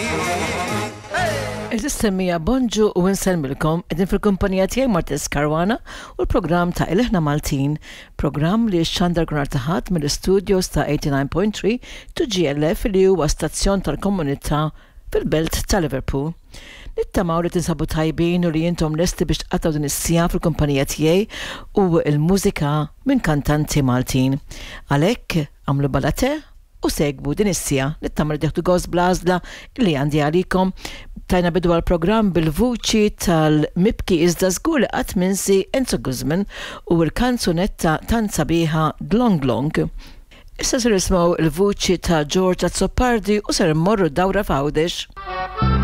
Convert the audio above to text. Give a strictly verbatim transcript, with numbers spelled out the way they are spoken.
Is-semmija Bonġu u nselmilkom edin fil-kumpanija tiegħi Martes Karwana u l-programm ta' Il-Ħna Maltin, programm li xandar kunar taħat mill-studios ta' eighty-nine point three tu G L F li huwa stazzjon tal-komunità fil-belt ta' Liverpool. Nittamaw li tinsabu tajbin u li jintom lesti biex tqattaw din is-sija fil-kumpanija tiegħi u l-mużika minn kantanti Maltin. Għalhekk għamlu balate u segbu din is-sija li ttamar deħtu gost blażla li għandi għalikom. Tajna bidu għal-programm bil-vuċi tal-mibki iżda żgur li qatt minsi Enzo Guzman u l-kanzunetta tan sabiħa Dlong Long. Issa ser ismaw il-vuċi ta' George Azzopardi u ser immorru dawra f'Għawdex.